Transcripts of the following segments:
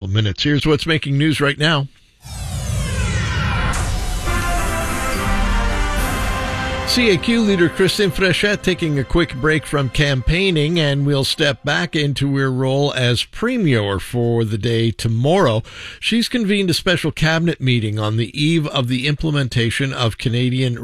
minutes. Here's what's making news right now. CAQ leader Christine Fréchette taking a quick break from campaigning and will step back into her role as premier for the day tomorrow. She's convened a special cabinet meeting on the eve of the implementation of Canadian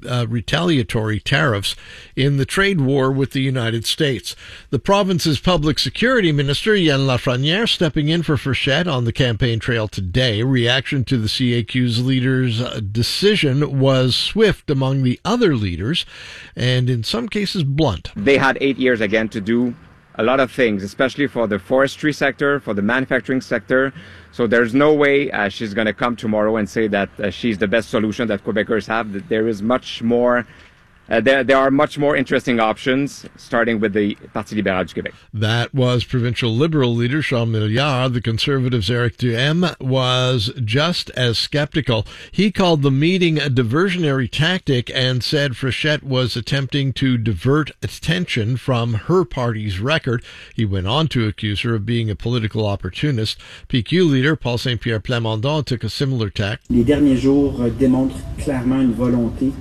retaliatory tariffs in the trade war with the United States. The province's public security minister, Yann Lafrenière, stepping in for Fréchette on the campaign trail today. Reaction to the CAQ's leader's decision was swift among the other leaders, and in some cases blunt. They had 8 years again to do a lot of things, especially for the forestry sector, for the manufacturing sector. So there's no way she's going to come tomorrow and say that she's the best solution that Quebecers have. That there is much more. There are much more interesting options, starting with the Parti libéral du Québec. That was provincial Liberal leader Charles Milliard. The Conservatives' Éric Duhaime was just as skeptical. He called the meeting a diversionary tactic and said Fréchette was attempting to divert attention from her party's record. He went on to accuse her of being a political opportunist. PQ leader Paul Saint-Pierre Plamondon took a similar tack. Les derniers jours démontrent clairement une volonté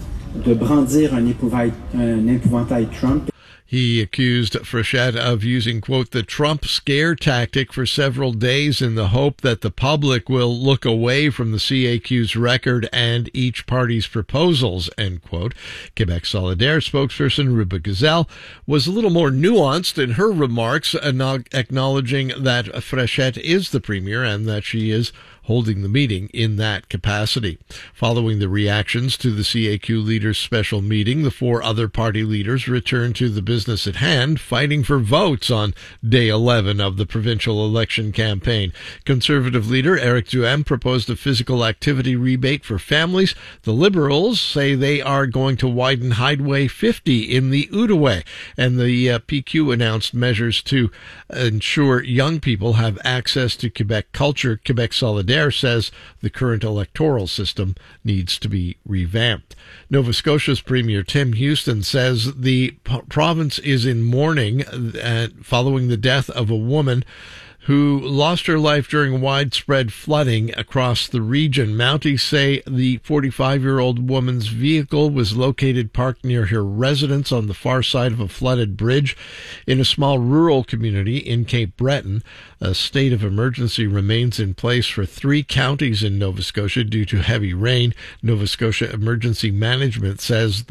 de brandir un épouvantail Trump. He accused Fréchette of using, quote, the Trump scare tactic for several days in the hope that the public will look away from the CAQ's record and each party's proposals, end quote. Quebec Solidaire spokesperson Ruba Gazelle was a little more nuanced in her remarks, acknowledging that Fréchette is the premier and that she is holding the meeting in that capacity. Following the reactions to the CAQ leaders' special meeting, the four other party leaders returned to the business at hand, fighting for votes on day 11 of the provincial election campaign. Conservative leader Éric Duhaime proposed a physical activity rebate for families. The Liberals say they are going to widen Highway 50 in the Outaouais, and the PQ announced measures to ensure young people have access to Quebec culture. Quebec Solidaire says the current electoral system needs to be revamped. Nova Scotia's Premier Tim Houston says the province is in mourning following the death of a woman who lost her life during widespread flooding across the region. Mounties say the 45-year-old woman's vehicle was located parked near her residence on the far side of a flooded bridge in a small rural community in Cape Breton. A state of emergency remains in place for 3 counties in Nova Scotia due to heavy rain. Nova Scotia Emergency Management says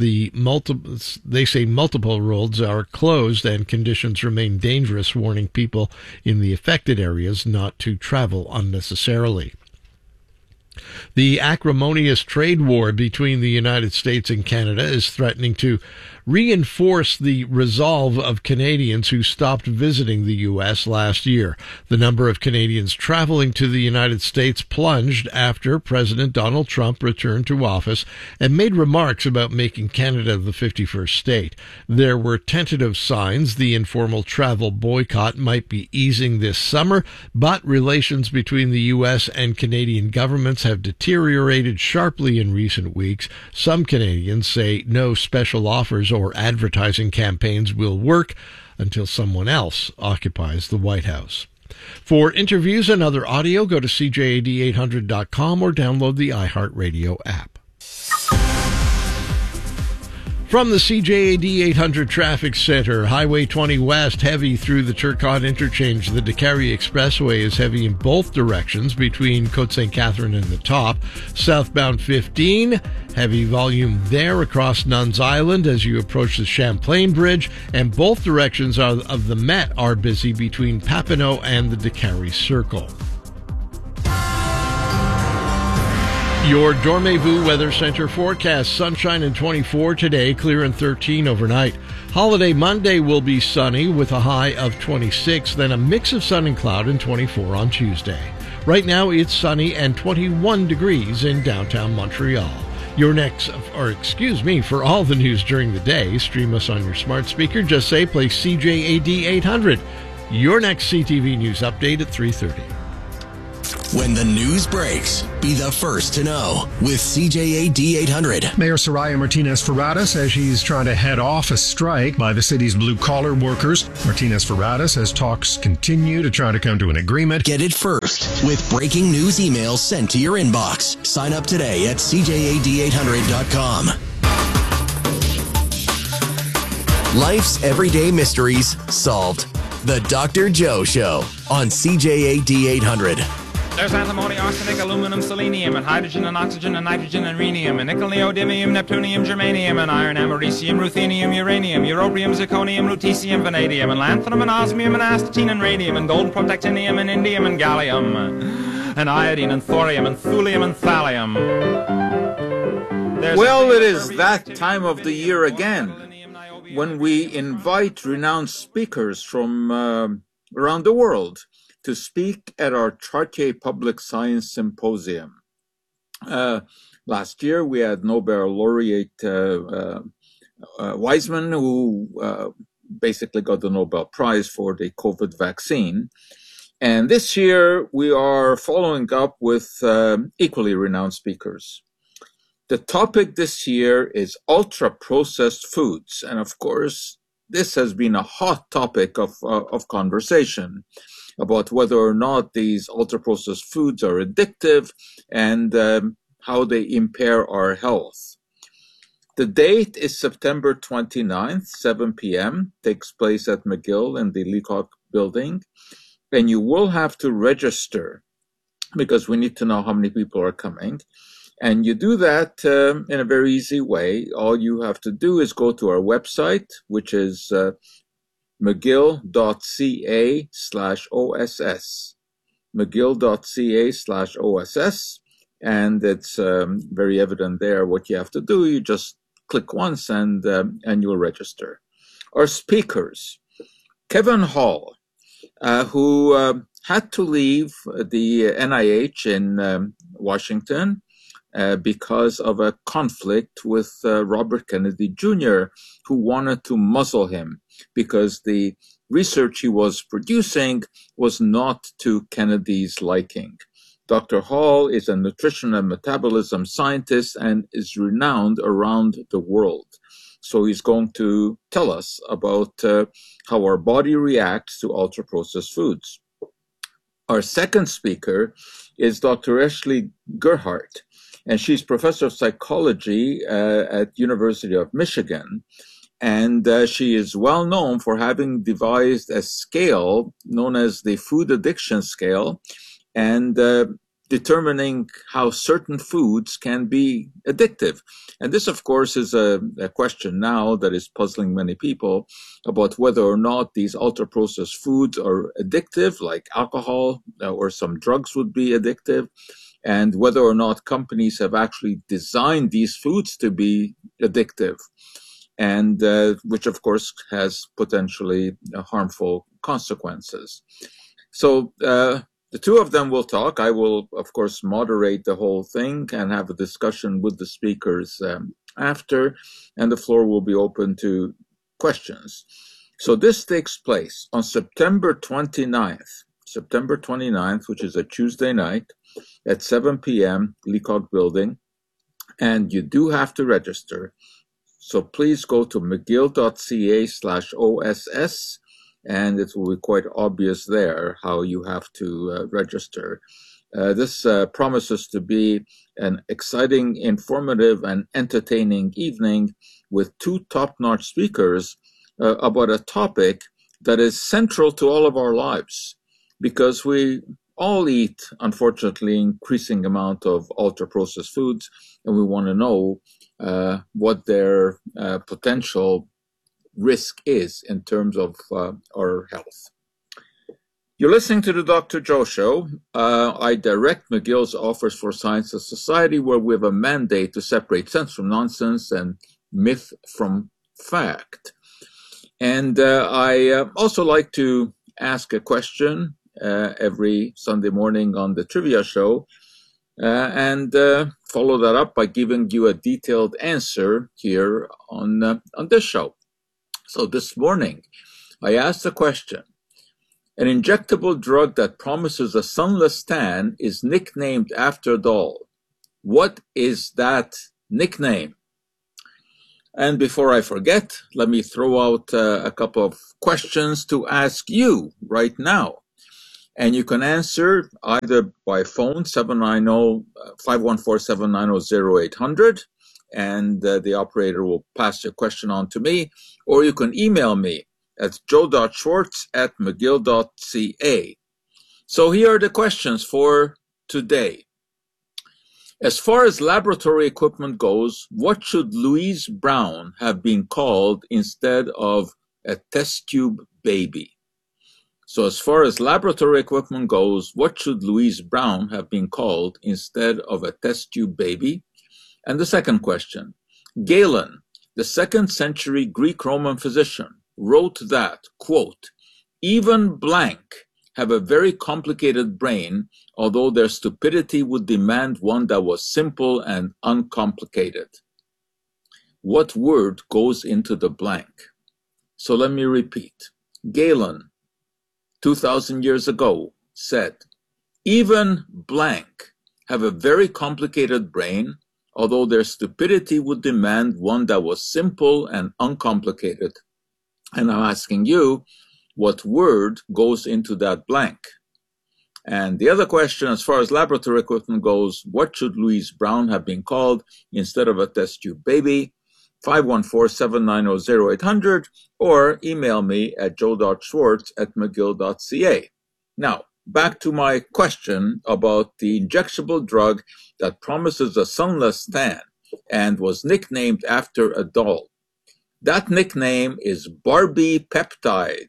multiple roads are closed and conditions remain dangerous, warning people in the affected areas not to travel unnecessarily. The acrimonious trade war between the United States and Canada is threatening to reinforce the resolve of Canadians who stopped visiting the U.S. last year. The number of Canadians traveling to the United States plunged after President Donald Trump returned to office and made remarks about making Canada the 51st state. There were tentative signs the informal travel boycott might be easing this summer, but relations between the U.S. and Canadian governments have deteriorated sharply in recent weeks. Some Canadians say no special offers or advertising campaigns will work until someone else occupies the White House. For interviews and other audio, go to CJAD800.com or download the iHeartRadio app. From the CJAD 800 Traffic Center, Highway 20 West heavy through the Turcotte Interchange. The Décarie Expressway is heavy in both directions between Côte St. Catherine and the Top. Southbound 15, heavy volume there across Nuns Island as you approach the Champlain Bridge. And both directions of the Met are busy between Papineau and the Décarie Circle. Your Dormez-vous Weather Center forecast: sunshine and 24 today, clear and 13 overnight. Holiday Monday will be sunny with a high of 26, then a mix of sun and cloud and 24 on Tuesday. Right now it's sunny and 21 degrees in downtown Montreal. For all the news during the day, stream us on your smart speaker. Just say play CJAD 800. Your next CTV News update at 3:30. When the news breaks, be the first to know with CJAD 800. Mayor Soraya Martinez-Ferrada says she's trying to head off a strike by the city's blue-collar workers. Martinez-Ferrada says talks continue to try to come to an agreement. Get it first. with breaking news emails sent to your inbox. Sign up today at CJAD800.com. Life's everyday mysteries solved. The Dr. Joe Show on CJAD 800. There's antimony, arsenic, aluminum, selenium, and hydrogen and oxygen and nitrogen and rhenium, and nickel, neodymium, neptunium, germanium, and iron, americium, ruthenium, uranium, europium, zirconium, lutetium, vanadium, and lanthanum, and osmium, and astatine, and radium, and gold, protactinium, and indium, and gallium, and iodine, and thorium, and thulium, and thallium. Well, it is that time of the year again when we invite renowned speakers from around the world to speak at our Chartier Public Science Symposium. Last year, we had Nobel laureate Weizmann, who basically got the Nobel Prize for the COVID vaccine. And this year, we are following up with equally renowned speakers. The topic this year is ultra-processed foods. And of course, this has been a hot topic of conversation about whether or not these ultra-processed foods are addictive and how they impair our health. The date is September 29th, 7 p.m., takes place at McGill in the Leacock building, and you will have to register because we need to know how many people are coming. And you do that in a very easy way. All you have to do is go to our website, which is mcgill.ca/OSS, mcgill.ca/OSS, and it's very evident there what you have to do. You just click once and you'll register. Our speakers, Kevin Hall, who had to leave the NIH in Washington because of a conflict with Robert Kennedy Jr., who wanted to muzzle him because the research he was producing was not to Kennedy's liking. Dr. Hall is a nutrition and metabolism scientist and is renowned around the world. So he's going to tell us about how our body reacts to ultra-processed foods. Our second speaker is Dr. Ashley Gerhardt, and she's professor of psychology at University of Michigan. And she is well known for having devised a scale known as the food addiction scale and determining how certain foods can be addictive. And this, of course, is a question now that is puzzling many people about whether or not these ultra-processed foods are addictive, like alcohol or some drugs would be addictive, and whether or not companies have actually designed these foods to be addictive, and which, of course, has potentially harmful consequences. So the two of them will talk. I will, of course, moderate the whole thing and have a discussion with the speakers after, and the floor will be open to questions. So this takes place on September 29th, which is a Tuesday night at 7 p.m., Leacock Building, and you do have to register. So please go to mcgill.ca/OSS, and it will be quite obvious there how you have to register. This promises to be an exciting, informative, and entertaining evening with two top-notch speakers about a topic that is central to all of our lives, because we all eat, unfortunately, increasing amount of ultra-processed foods, and we want to know what their potential risk is in terms of our health. You're listening to the Dr. Joe Show. I direct McGill's Office for Science and Society, where we have a mandate to separate sense from nonsense and myth from fact. And I also like to ask a question every Sunday morning on the trivia show, and follow that up by giving you a detailed answer here on this show. So this morning, I asked the question: an injectable drug that promises a sunless tan is nicknamed after a doll. What is that nickname? And before I forget, let me throw out a couple of questions to ask you right now. And you can answer either by phone, 514-790-0800, and the operator will pass your question on to me, or you can email me at joe.schwartz@mcgill.ca. So here are the questions for today. As far as laboratory equipment goes, what should Louise Brown have been called instead of a test tube baby? So as far as laboratory equipment goes, what should Louise Brown have been called instead of a test tube baby? And the second question, Galen, the 2nd century Greek Roman physician, wrote that, quote, even blank have a very complicated brain, although their stupidity would demand one that was simple and uncomplicated. What word goes into the blank? So let me repeat. Galen, 2,000 years ago, said, even blank have a very complicated brain, although their stupidity would demand one that was simple and uncomplicated. And I'm asking you, what word goes into that blank? And the other question, as far as laboratory equipment goes, what should Louise Brown have been called instead of a test tube baby? 514-790-0800, or email me at joe.schwartz@mcgill.ca. Now, back to my question about the injectable drug that promises a sunless tan and was nicknamed after a doll. That nickname is Barbie Peptide.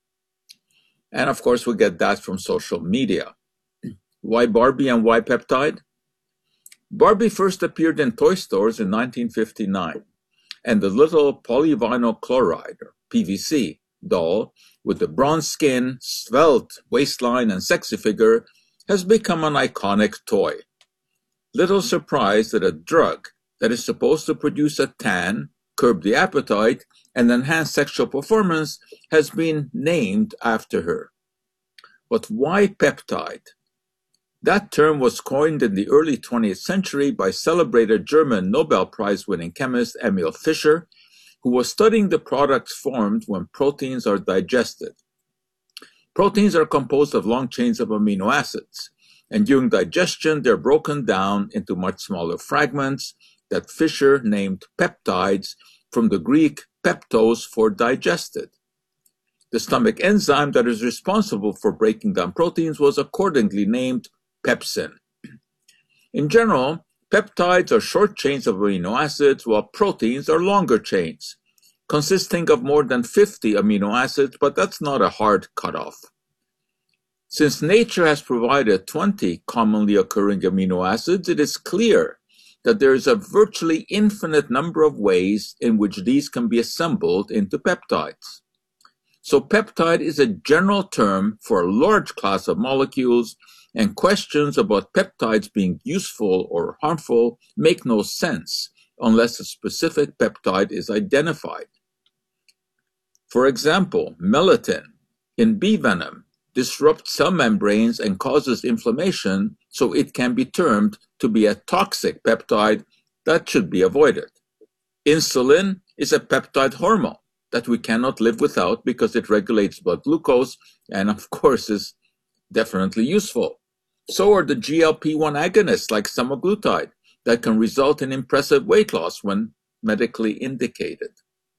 And of course, we get that from social media. Why Barbie and why peptide? Barbie first appeared in toy stores in 1959, and the little polyvinyl chloride, or PVC, doll with the bronze skin, svelte waistline, and sexy figure has become an iconic toy. Little surprise that a drug that is supposed to produce a tan, curb the appetite, and enhance sexual performance has been named after her. But why peptide? That term was coined in the early 20th century by celebrated German Nobel Prize-winning chemist Emil Fischer, who was studying the products formed when proteins are digested. Proteins are composed of long chains of amino acids, and during digestion they're broken down into much smaller fragments that Fischer named peptides, from the Greek peptos, for digested. The stomach enzyme that is responsible for breaking down proteins was accordingly named pepsin. In general, peptides are short chains of amino acids, while proteins are longer chains, consisting of more than 50 amino acids, but that's not a hard cutoff. Since nature has provided 20 commonly occurring amino acids, it is clear that there is a virtually infinite number of ways in which these can be assembled into peptides. So peptide is a general term for a large class of molecules, and questions about peptides being useful or harmful make no sense unless a specific peptide is identified. For example, melatonin in bee venom disrupts cell membranes and causes inflammation, so it can be termed to be a toxic peptide that should be avoided. Insulin is a peptide hormone that we cannot live without because it regulates blood glucose and, of course, is definitely useful. So are the GLP-1 agonists like semaglutide that can result in impressive weight loss when medically indicated.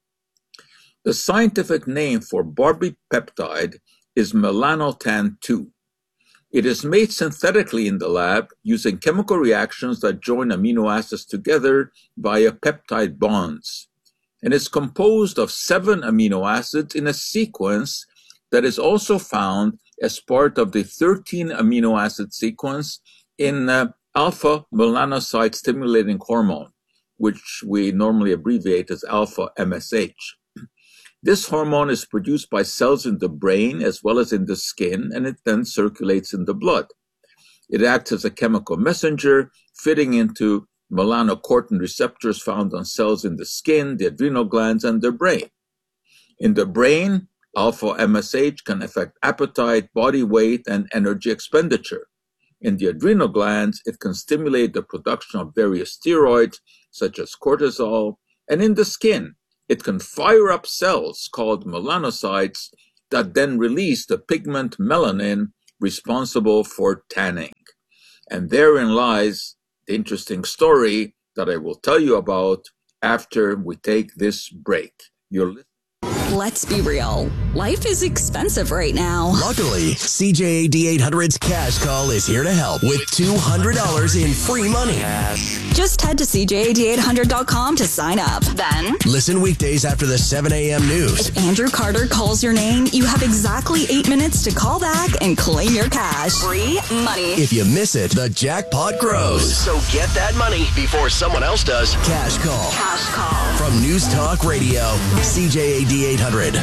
The scientific name for Barbie peptide is melanotan-2. It is made synthetically in the lab using chemical reactions that join amino acids together via peptide bonds, and is composed of 7 amino acids in a sequence that is also found as part of the 13 amino acid sequence in alpha melanocyte stimulating hormone, which we normally abbreviate as alpha MSH. This hormone is produced by cells in the brain as well as in the skin, and it then circulates in the blood. It acts as a chemical messenger, fitting into melanocortin receptors found on cells in the skin, the adrenal glands, and the brain. In the brain, alpha MSH can affect appetite, body weight, and energy expenditure. In the adrenal glands, it can stimulate the production of various steroids, such as cortisol, and in the skin, it can fire up cells called melanocytes that then release the pigment melanin, responsible for tanning. And therein lies the interesting story that I will tell you about after we take this break. Let's be real. Life is expensive right now. Luckily, CJAD 800's Cash Call is here to help with $200 in free money. Just head to CJAD800.com to sign up. Then, listen weekdays after the 7 a.m. news. if Andrew Carter calls your name, you have exactly 8 minutes to call back and claim your cash. Free money. If you miss it, the jackpot grows. So get that money before someone else does. Cash Call. Cash Call. From News Talk Radio, CJAD 800.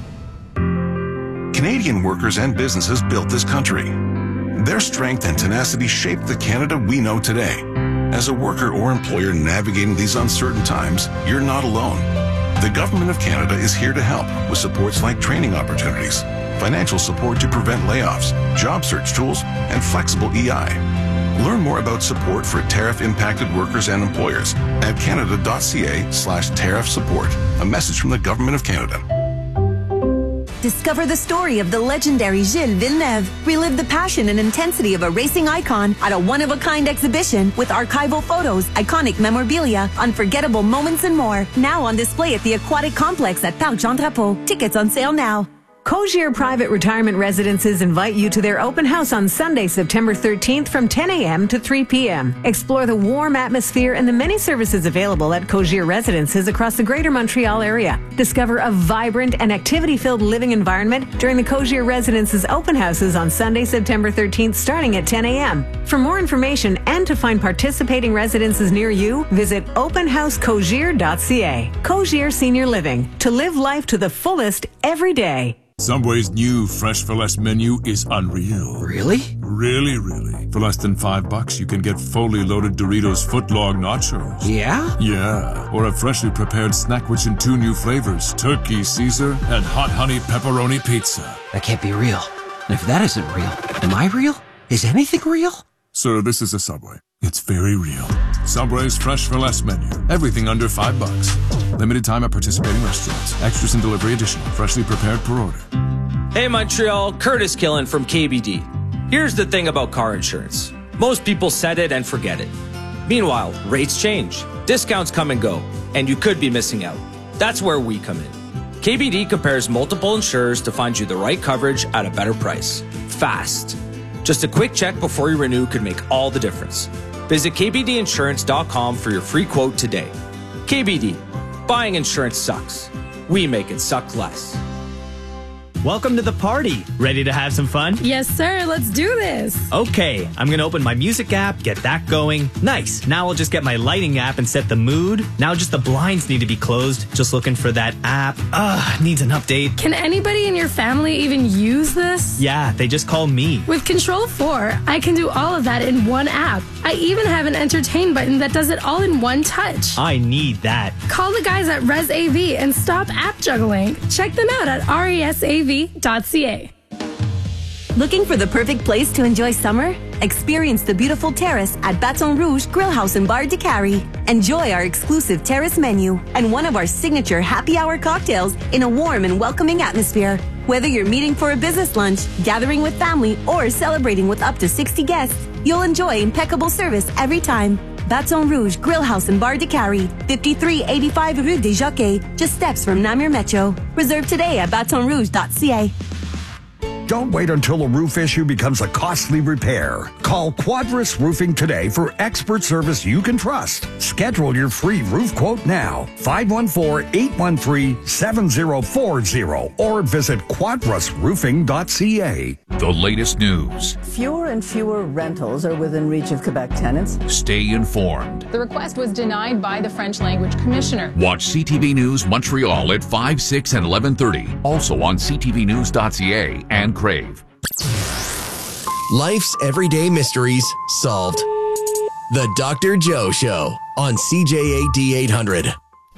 Canadian workers and businesses built this country. Their strength and tenacity shaped the Canada we know today. As a worker or employer navigating these uncertain times, you're not alone. The Government of Canada is here to help with supports like training opportunities, financial support to prevent layoffs, job search tools, and flexible EI. Learn more about support for tariff-impacted workers and employers at canada.ca/tariff support. A message from the Government of Canada. Discover the story of the legendary Gilles Villeneuve. Relive the passion and intensity of a racing icon at a one-of-a-kind exhibition with archival photos, iconic memorabilia, unforgettable moments, and more. Now on display at the Aquatic Complex at Parc Jean Drapeau. Tickets on sale now. Cogir Private Retirement Residences invite you to their open house on Sunday, September 13th from 10 a.m. to 3 p.m. Explore the warm atmosphere and the many services available at Cogir Residences across the Greater Montreal area. Discover a vibrant and activity-filled living environment during the Cogir Residences open houses on Sunday, September 13th, starting at 10 a.m. For more information and to find participating residences near you, visit openhousecogir.ca. Cogir Senior Living. To live life to the fullest every day. Subway's new Fresh for Less menu is unreal. Really? Really. For less than $5, you can get fully loaded Doritos footlong nachos. Yeah? Yeah. Or a freshly prepared snack which in 2 new flavors, Turkey Caesar and Hot Honey Pepperoni Pizza. That can't be real. And if that isn't real, am I real? Is anything real? Sir, this is a Subway. It's very real. Subway's Fresh for Less menu. Everything under $5. Limited time at participating restaurants. Extras and delivery additional. Freshly prepared per order. Hey Montreal, Curtis Killen from KBD. Here's the thing about car insurance. Most people set it and forget it. Meanwhile, rates change, discounts come and go, and you could be missing out. That's where we come in. KBD compares multiple insurers to find you the right coverage at a better price. Fast. Just a quick check before you renew could make all the difference. Visit kbdinsurance.com for your free quote today. KBD. Buying insurance sucks. We make it suck less. Welcome to the party. Ready to have some fun? Yes, sir. Let's do this. Okay, I'm going to open my music app, get that going. Nice. Now I'll just get my lighting app and set the mood. Now just the blinds need to be closed. Just looking for that app. Needs an update. Can anybody in your family even use this? Yeah, they just call me. With Control 4, I can do all of that in one app. I even have an entertain button that does it all in one touch. I need that. Call the guys at ResAV and stop app juggling. Check them out at resav.ca. Looking for the perfect place to enjoy summer? Experience the beautiful terrace at Baton Rouge Grill House and Bar de Carrie. Enjoy our exclusive terrace menu and one of our signature happy hour cocktails in a warm and welcoming atmosphere. Whether you're meeting for a business lunch, gathering with family, or celebrating with up to 60 guests, you'll enjoy impeccable service every time. Baton Rouge Grill House and Bar de Carrie, 5385 Rue des Jockeys, just steps from Namur Metro. Reserve today at batonrouge.ca. Don't wait until a roof issue becomes a costly repair. Call Quadris Roofing today for expert service you can trust. Schedule your free roof quote now. 514-813-7040 or visit quadrisroofing.ca. The latest news. Fewer and fewer rentals are within reach of Quebec tenants. Stay informed. The request was denied by the French Language Commissioner. Watch CTV News Montreal at 5, 6, and 11:30. Also on ctvnews.ca and Crave. Life's everyday mysteries solved. The Dr. Joe Show on CJAD 800.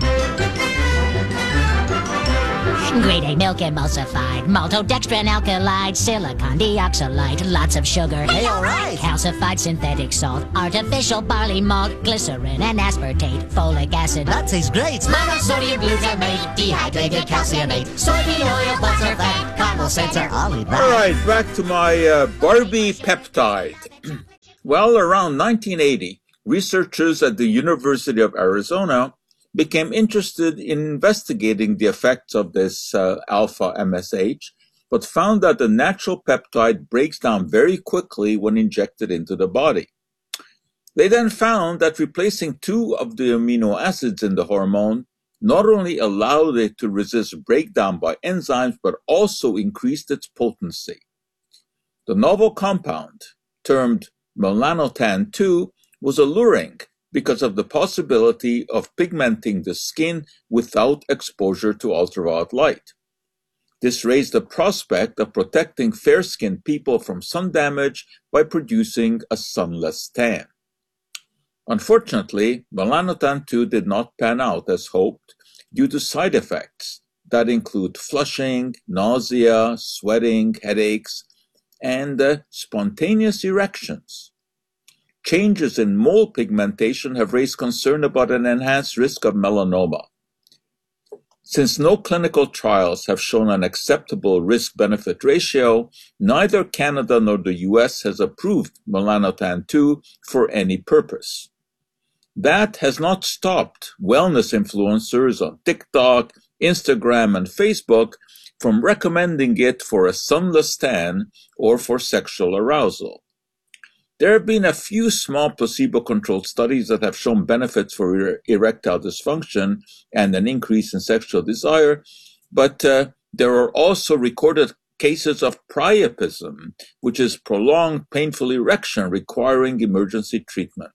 Grade A milk emulsified, maltodextrin alkylide, silicon dioxide, lots of sugar. Hey, all right. Calcified synthetic salt, artificial barley malt, glycerin and aspartate, folic acid. That tastes great. Monosodium glutamate, dehydrated calciumate, soybean oil, butter, fat, carbohydrate. All right, back to my Barbie peptide. Well, around 1980, researchers at the University of Arizona became interested in investigating the effects of this alpha MSH, but found that the natural peptide breaks down very quickly when injected into the body. They then found that replacing two of the amino acids in the hormone not only allowed it to resist breakdown by enzymes, but also increased its potency. The novel compound, termed melanotan-2, was alluring because of the possibility of pigmenting the skin without exposure to ultraviolet light. This raised the prospect of protecting fair-skinned people from sun damage by producing a sunless tan. Unfortunately, melanotan-2 did not pan out as hoped due to side effects that include flushing, nausea, sweating, headaches, and spontaneous erections. Changes in mole pigmentation have raised concern about an enhanced risk of melanoma. Since no clinical trials have shown an acceptable risk-benefit ratio, neither Canada nor the US has approved melanotan-2 for any purpose. That has not stopped wellness influencers on TikTok, Instagram, and Facebook from recommending it for a sunless tan or for sexual arousal. There have been a few small placebo-controlled studies that have shown benefits for erectile dysfunction and an increase in sexual desire, but there are also recorded cases of priapism, which is prolonged painful erection requiring emergency treatment.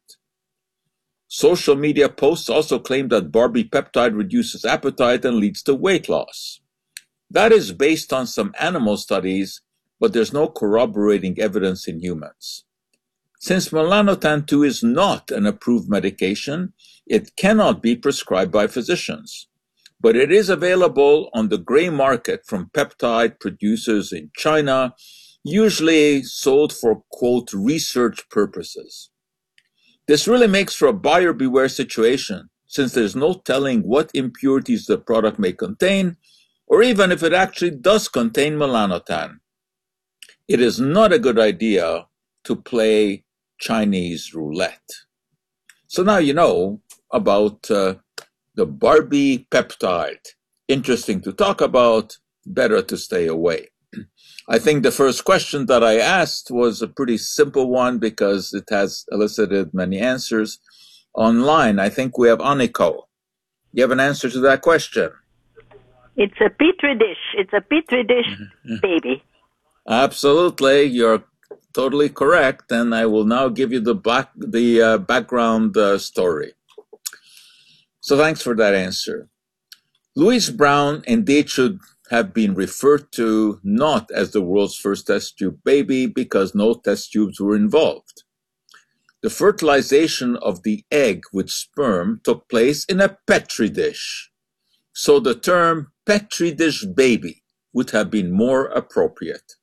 Social media posts also claim that Barbie peptide reduces appetite and leads to weight loss. That is based on some animal studies, but there's no corroborating evidence in humans. Since melanotan-2 is not an approved medication, it cannot be prescribed by physicians, but it is available on the gray market from peptide producers in China, usually sold for, quote, research purposes. This really makes for a buyer beware situation, since there's no telling what impurities the product may contain, or even if it actually does contain melanotan. It is not a good idea to play Chinese roulette. So now you know about the Barbie peptide. Interesting to talk about, better to stay away. I think the first question that I asked was a pretty simple one because it has elicited many answers online. I think we have Aniko. You have an answer to that question? It's a petri dish. It's a petri dish baby. Absolutely. You're totally correct. And I will now give you the background story. So thanks for that answer. Louise Brown indeed should have been referred to not as the world's first test tube baby because no test tubes were involved. The fertilization of the egg with sperm took place in a petri dish. So the term petri dish baby would have been more appropriate.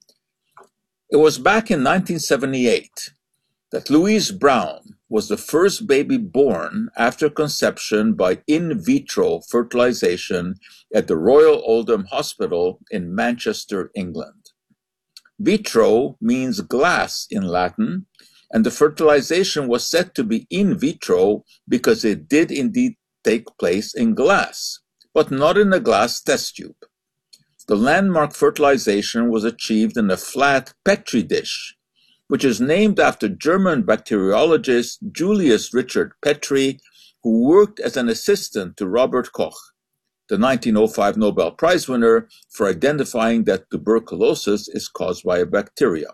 It was back in 1978 that Louise Brown was the first baby born after conception by in vitro fertilization at the Royal Oldham Hospital in Manchester, England. Vitro means glass in Latin, and the fertilization was said to be in vitro because it did indeed take place in glass, but not in a glass test tube. The landmark fertilization was achieved in a flat petri dish, which is named after German bacteriologist Julius Richard Petri, who worked as an assistant to Robert Koch, the 1905 Nobel Prize winner for identifying that tuberculosis is caused by a bacteria.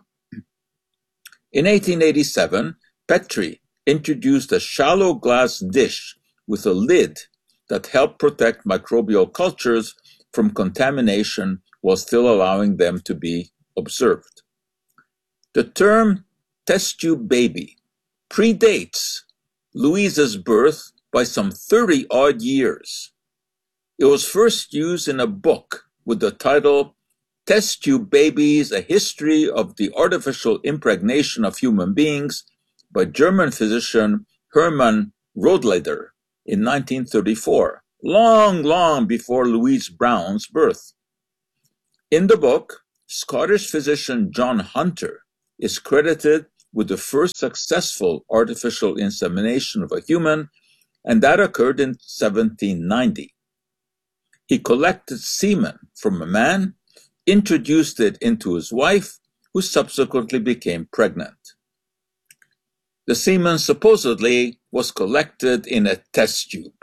In 1887, Petri introduced a shallow glass dish with a lid that helped protect microbial cultures from contamination while still allowing them to be observed. The term test tube baby predates Louise's birth by some 30-odd years. It was first used in a book with the title Test Tube Babies, A History of the Artificial Impregnation of Human Beings by German physician Hermann Rohleder in 1934, long before Louise Brown's birth. In the book, Scottish physician John Hunter is credited with the first successful artificial insemination of a human, and that occurred in 1790. He collected semen from a man, introduced it into his wife, who subsequently became pregnant. The semen supposedly was collected in a test tube.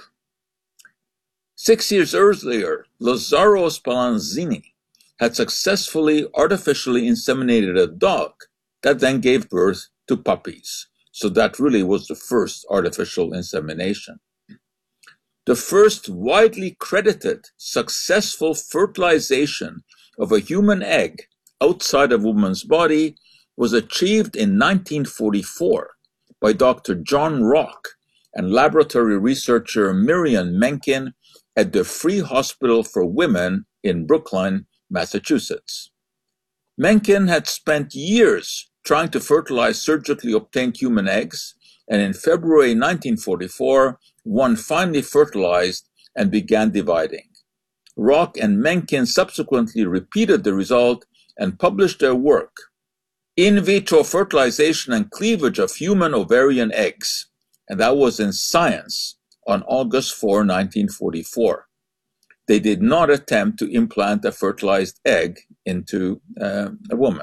6 years earlier, Lazzaro Spallanzini had successfully artificially inseminated a dog that then gave birth to puppies. So that really was the first artificial insemination. The first widely credited successful fertilization of a human egg outside a woman's body was achieved in 1944 by Dr. John Rock and laboratory researcher Miriam Mencken at the Free Hospital for Women in Brookline, Massachusetts. Mencken had spent years trying to fertilize surgically obtained human eggs, and in February 1944, one finally fertilized and began dividing. Rock and Mencken subsequently repeated the result and published their work, In Vitro Fertilization and Cleavage of Human Ovarian Eggs, and that was in Science on August 4, 1944. They did not attempt to implant a fertilized egg into a woman.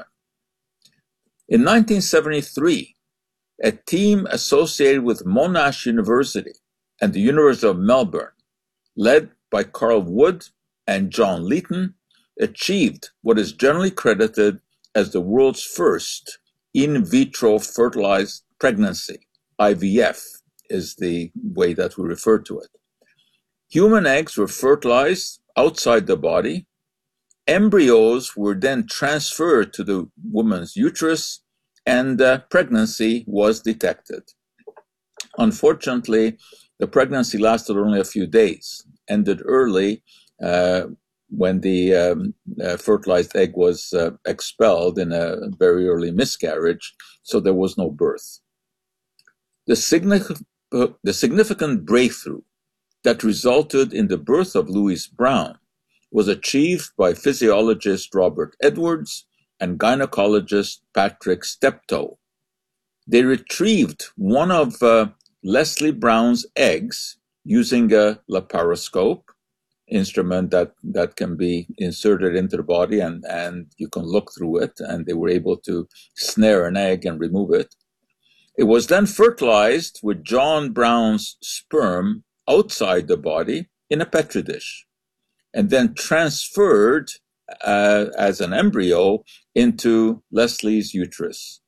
In 1973, a team associated with Monash University and the University of Melbourne, led by Carl Wood and John Leeton, achieved what is generally credited as the world's first in vitro fertilized pregnancy. IVF is the way that we refer to it. Human eggs were fertilized outside the body. Embryos were then transferred to the woman's uterus, and pregnancy was detected. Unfortunately, the pregnancy lasted only a few days, ended early when the fertilized egg was expelled in a very early miscarriage, so there was no birth. The significant breakthrough that resulted in the birth of Louise Brown was achieved by physiologist Robert Edwards and gynecologist Patrick Steptoe. They retrieved one of Leslie Brown's eggs using a laparoscope, instrument that can be inserted into the body and you can look through it, and they were able to snare an egg and remove it. It was then fertilized with John Brown's sperm outside the body in a petri dish, and then transferred as an embryo into Leslie's uterus.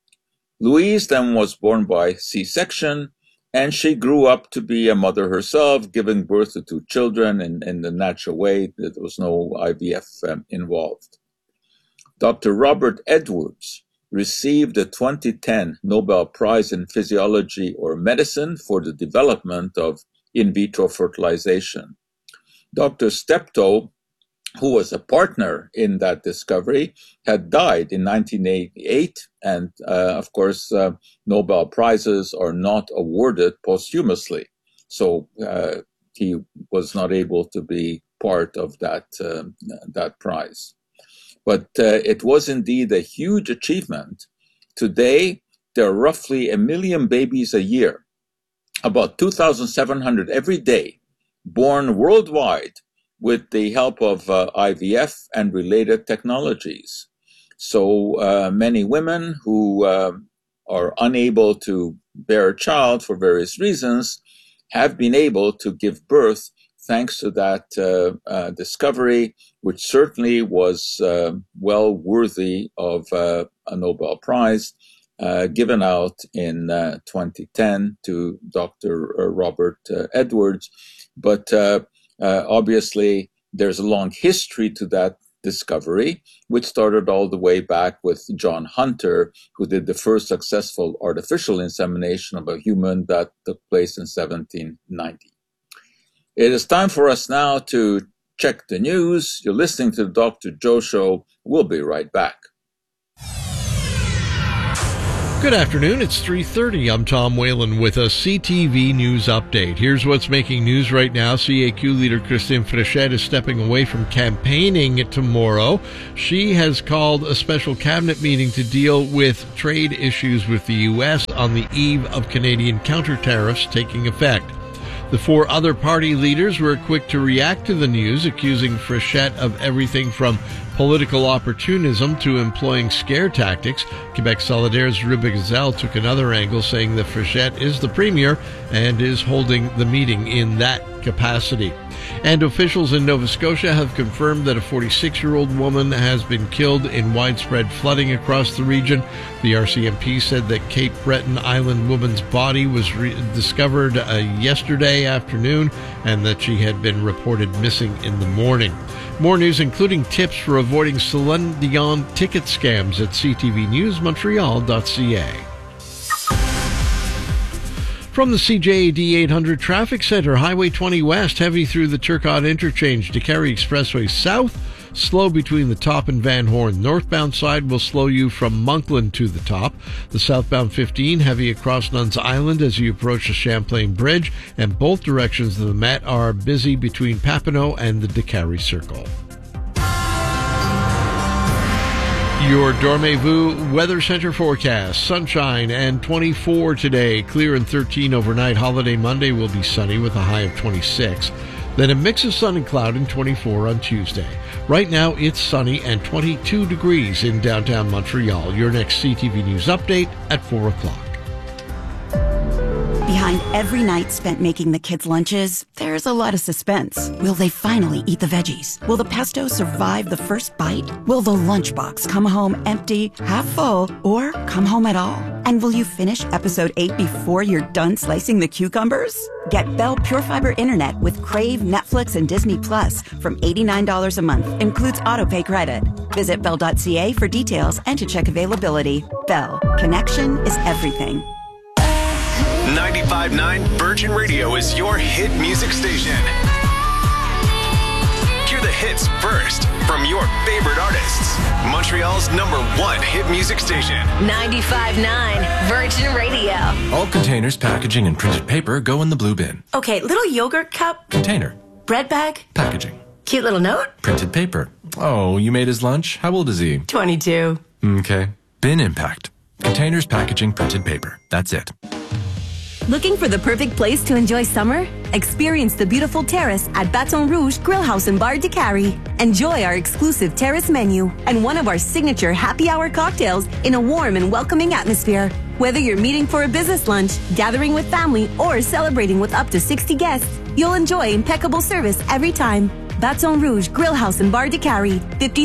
Louise then was born by C-section, and she grew up to be a mother herself, giving birth to 2 children in the natural way. There was no IVF involved. Dr. Robert Edwards received the 2010 Nobel Prize in Physiology or Medicine for the development of in vitro fertilization. Dr. Steptoe, who was a partner in that discovery, had died in 1988, and of course, Nobel Prizes are not awarded posthumously, so he was not able to be part of that prize. But it was indeed a huge achievement. Today, there are roughly 1 million babies a year, about 2,700 every day, born worldwide with the help of IVF and related technologies. So many women who are unable to bear a child for various reasons have been able to give birth thanks to that discovery, which certainly was well worthy of a Nobel Prize given out in 2010 to Dr. Robert Edwards. But obviously, there's a long history to that discovery, which started all the way back with John Hunter, who did the first successful artificial insemination of a human that took place in 1790. It is time for us now to check the news. You're listening to the Dr. Joe Show. We'll be right back. Good afternoon, it's 3:30. I'm Tom Whalen with a CTV News update. Here's what's making news right now. CAQ leader Christine Frechette is stepping away from campaigning tomorrow. She has called a special cabinet meeting to deal with trade issues with the U.S. on the eve of Canadian counter tariffs taking effect. The four other party leaders were quick to react to the news, accusing Frechette of everything from political opportunism to employing scare tactics. Quebec Solidaire's Ruben Gazelle took another angle, saying that Frechette is the premier and is holding the meeting in that capacity. And officials in Nova Scotia have confirmed that a 46-year-old woman has been killed in widespread flooding across the region. The RCMP said that Cape Breton Island woman's body was discovered yesterday afternoon and that she had been reported missing in the morning. More news, including tips for avoiding Celine Dion ticket scams at ctvnewsmontreal.ca. From the CJAD 800 Traffic Center, Highway 20 West, heavy through the Turcotte Interchange to Carey Expressway South, slow between the Top and Van Horn. Northbound side will slow you from Monkland to the Top. The southbound 15, heavy across Nuns Island as you approach the Champlain Bridge, and both directions of the Met are busy between Papineau and the DeCarey Circle. Your Dormez-vous Weather Center forecast. Sunshine and 24 today. Clear and 13 overnight. Holiday Monday will be sunny with a high of 26. Then a mix of sun and cloud and 24 on Tuesday. Right now it's sunny and 22 degrees in downtown Montreal. Your next CTV News update at 4 o'clock. Behind every night spent making the kids' lunches, there's a lot of suspense. Will they finally eat the veggies? Will the pesto survive the first bite? Will the lunchbox come home empty, half full, or come home at all? And will you finish episode 8 before you're done slicing the cucumbers? Get Bell Pure Fiber Internet with Crave, Netflix, and Disney Plus from $89 a month. Includes autopay credit. Visit bell.ca for details and to check availability. Bell. Connection is everything. 95.9 Virgin Radio is your hit music station. Hear the hits first from your favorite artists. Montreal's #1 hit music station. 95.9 Virgin Radio. All containers, packaging, and printed paper go in the blue bin. Okay, little yogurt cup. Container. Bread bag. Packaging. Cute little note. Printed paper. Oh, you made his lunch? How old is he? 22. Okay. Bin impact. Containers, packaging, printed paper. That's it. Looking for the perfect place to enjoy summer? Experience the beautiful terrace at Baton Rouge Grill House and Bar de Carey. Enjoy our exclusive terrace menu and one of our signature happy hour cocktails in a warm and welcoming atmosphere. Whether you're meeting for a business lunch, gathering with family, or celebrating with up to 60 guests, you'll enjoy impeccable service every time. Baton Rouge Grill House and Bar de Carey,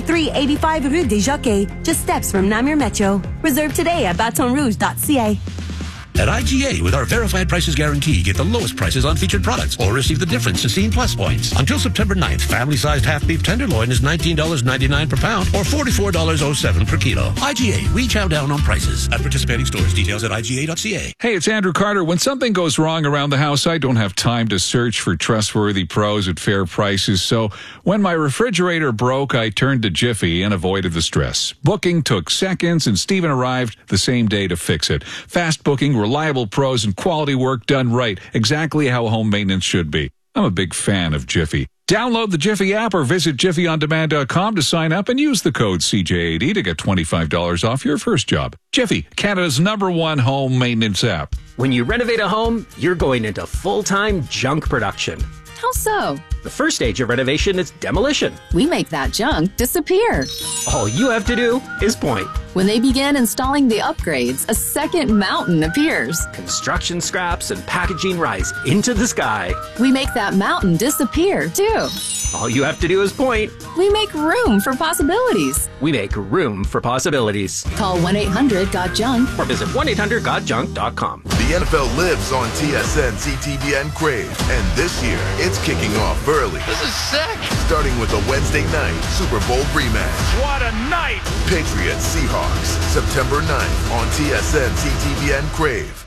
5385 Rue des Jockeys, just steps from Namur Metro. Reserve today at batonrouge.ca. At IGA, with our verified prices guarantee, get the lowest prices on featured products or receive the difference to Scene Plus points. Until September 9th, family-sized half-beef tenderloin is $19.99 per pound or $44.07 per kilo. IGA, we chow down on prices. At participating stores, details at IGA.ca. Hey, it's Andrew Carter. When something goes wrong around the house, I don't have time to search for trustworthy pros at fair prices. So when my refrigerator broke, I turned to Jiffy and avoided the stress. Booking took seconds, and Steven arrived the same day to fix it. Fast booking, reliable pros, and quality work done right. Exactly how home maintenance should be. I'm a big fan of Jiffy. Download the Jiffy app or visit jiffyondemand.com to sign up and use the code CJAD to get $25 off your first job. Jiffy, Canada's #1 home maintenance app. When you renovate a home, you're going into full-time junk production. How so? The first stage of renovation is demolition. We make that junk disappear. All you have to do is point. When they begin installing the upgrades, a second mountain appears. Construction scraps and packaging rise into the sky. We make that mountain disappear, too. All you have to do is point. We make room for possibilities. We make room for possibilities. Call 1-800-GOT-JUNK or visit 1-800-GOT-JUNK.com. The NFL lives on TSN, CTVN Crave, and this year it's kicking off early. This is sick! Starting with a Wednesday night Super Bowl rematch. What a night! Patriots Seahawks, September 9th on TSN, CTVN Crave.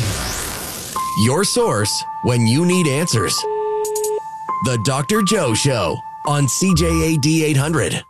Your source when you need answers. The Dr. Joe Show on CJAD 800.